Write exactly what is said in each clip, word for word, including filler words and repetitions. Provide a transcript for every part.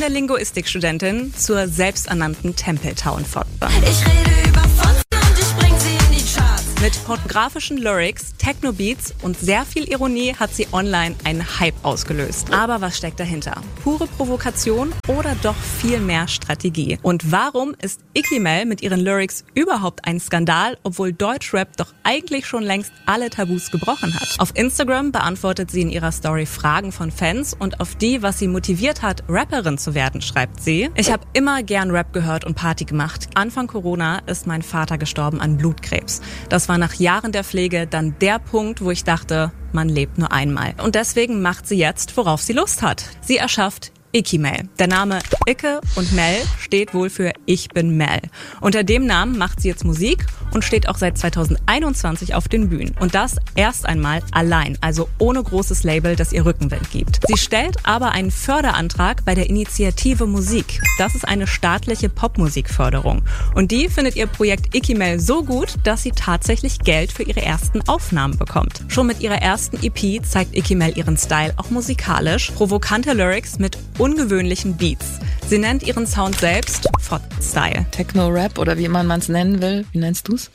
Von der Linguistikstudentin zur selbsternannten Tempeltauenfotze. Ich rede über Fotzen und ich bring sie in die Charts. Mit pornografischen Lyrics, Techno-Beats und sehr viel Ironie hat sie online einen Hype ausgelöst. Aber was steckt dahinter? Pure Provokation oder doch viel mehr Strategie? Und warum ist Icky Mel mit ihren Lyrics überhaupt ein Skandal, obwohl Deutschrap doch eigentlich schon längst alle Tabus gebrochen hat? Auf Instagram beantwortet sie in ihrer Story Fragen von Fans und auf die, was sie motiviert hat, Rapperin zu werden, schreibt sie: Ich habe immer gern Rap gehört und Party gemacht. Anfang Corona ist mein Vater gestorben an Blutkrebs. Das war nach Jahren der Pflege dann der Punkt, wo ich dachte, man lebt nur einmal. Und deswegen macht sie jetzt, worauf sie Lust hat. Sie erschafft Icky Mel. Der Name Icke und Mel steht wohl für Ich bin Mel. Unter dem Namen macht sie jetzt Musik und steht auch seit zweitausendeinundzwanzig auf den Bühnen. Und das erst einmal allein, also ohne großes Label, das ihr Rückenwind gibt. Sie stellt aber einen Förderantrag bei der Initiative Musik. Das ist eine staatliche Popmusikförderung. Und die findet ihr Projekt Icky Mel so gut, dass sie tatsächlich Geld für ihre ersten Aufnahmen bekommt. Schon mit ihrer ersten E P zeigt Icky Mel ihren Style auch musikalisch. Provokante Lyrics mit ungewöhnlichen Beats. Sie nennt ihren Sound selbst Fotzen-Style. Techno-Rap oder wie man es nennen will. Wie nennst du's?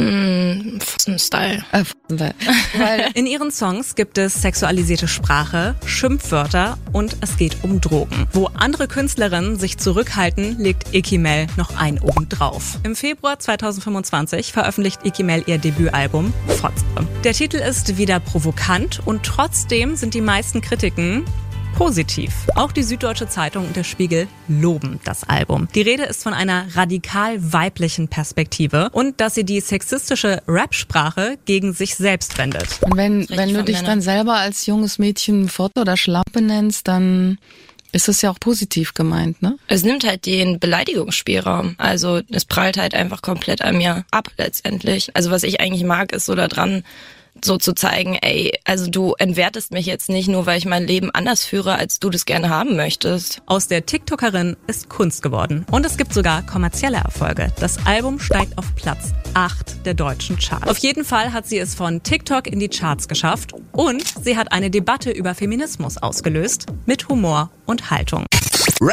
Mm, Fotzen-Style. Äh, Fotzen-Style. Weil in ihren Songs gibt es sexualisierte Sprache, Schimpfwörter und es geht um Drogen. Wo andere Künstlerinnen sich zurückhalten, legt Icky Mel noch einen oben drauf. Im Februar zweitausendfünfundzwanzig veröffentlicht Icky Mel ihr Debütalbum Fotze. Der Titel ist wieder provokant und trotzdem sind die meisten Kritiken positiv. Auch die Süddeutsche Zeitung und der Spiegel loben das Album. Die Rede ist von einer radikal weiblichen Perspektive und dass sie die sexistische Rap-Sprache gegen sich selbst wendet. Und wenn, wenn du dich dann selber als junges Mädchen Foto oder Schlampe nennst, dann ist das ja auch positiv gemeint, ne? Es nimmt halt den Beleidigungsspielraum. Also es prallt halt einfach komplett an mir ab letztendlich. Also was ich eigentlich mag, ist so da dran, so zu zeigen, ey, also du entwertest mich jetzt nicht nur, weil ich mein Leben anders führe, als du das gerne haben möchtest. Aus der TikTokerin ist Kunst geworden. Und es gibt sogar kommerzielle Erfolge. Das Album steigt auf Platz acht der deutschen Charts. Auf jeden Fall hat sie es von TikTok in die Charts geschafft und sie hat eine Debatte über Feminismus ausgelöst mit Humor und Haltung.